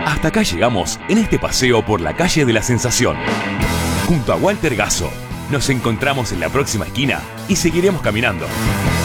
Hasta acá llegamos en este paseo por la calle de la Sensación. Junto a Walter Gasso, nos encontramos en la próxima esquina y seguiremos caminando.